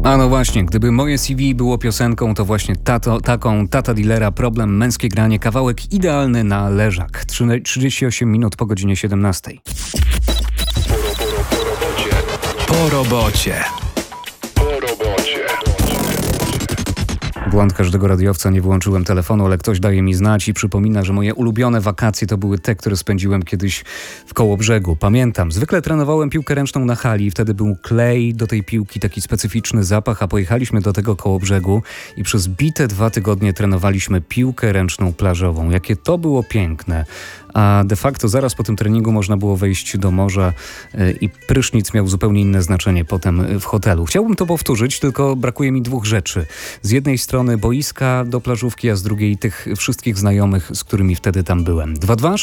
A no właśnie, gdyby moje CV było piosenką, to właśnie taką Tata Dillera, Problem, męskie granie, kawałek idealny na leżak. 38 minut po godzinie 17. Po robocie. Błąd każdego radiowca, nie wyłączyłem telefonu, ale ktoś daje mi znać i przypomina, że moje ulubione wakacje to były te, które spędziłem kiedyś w Kołobrzegu. Pamiętam, zwykle trenowałem piłkę ręczną na hali, wtedy był klej do tej piłki, taki specyficzny zapach, a pojechaliśmy do tego Kołobrzegu i przez bite 2 tygodnie trenowaliśmy piłkę ręczną plażową. Jakie to było piękne. A de facto zaraz po tym treningu można było wejść do morza i prysznic miał zupełnie inne znaczenie potem w hotelu. Chciałbym to powtórzyć, tylko brakuje mi 2 rzeczy. Z jednej strony boiska do plażówki, a z drugiej tych wszystkich znajomych, z którymi wtedy tam byłem.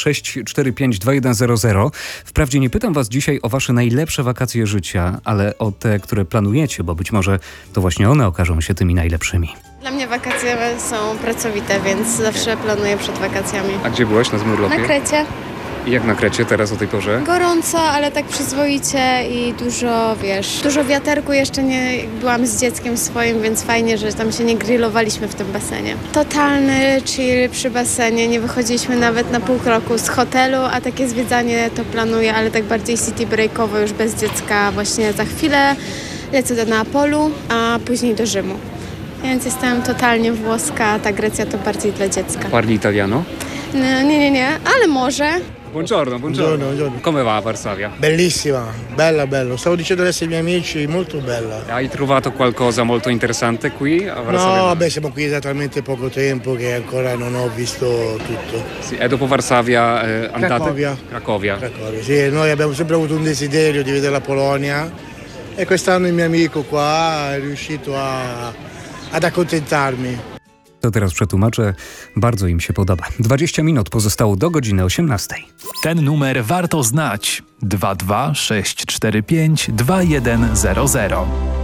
226452100. Wprawdzie nie pytam was dzisiaj o wasze najlepsze wakacje życia, ale o te, które planujecie, bo być może to właśnie one okażą się tymi najlepszymi. Dla mnie wakacje są pracowite, więc zawsze planuję przed wakacjami. A gdzie byłaś na urlopie? Na Krecie. I jak na Krecie teraz o tej porze? Gorąco, ale tak przyzwoicie i dużo wiaterku. Jeszcze nie byłam z dzieckiem swoim, więc fajnie, że tam się nie grillowaliśmy w tym basenie. Totalny chill przy basenie, nie wychodziliśmy nawet na pół kroku z hotelu, a takie zwiedzanie to planuję, ale tak bardziej city breakowo, już bez dziecka. Właśnie za chwilę lecę do Neapolu, a później do Rzymu. Więc jestem totalnie włoska, ta Grecja to bardziej dla dziecka. Parli italiano? Nie, ale może. Buongiorno. Buongiorno. Come va a Varsavia? Bellissima, bella. Stavo dicendo adesso ai miei amici, molto bella. Hai trovato qualcosa molto interessante qui a Varsavia? No, vabbè, siamo qui da talmente poco tempo che ancora non ho visto tutto. Sì, e dopo Varsavia andate? Cracovia, sì, noi abbiamo sempre avuto un desiderio di vedere la Polonia e quest'anno il mio amico qua è riuscito ad accontentarmi. To teraz przetłumaczę, bardzo im się podoba. 20 minut pozostało do godziny 18. Ten numer warto znać. 226452100.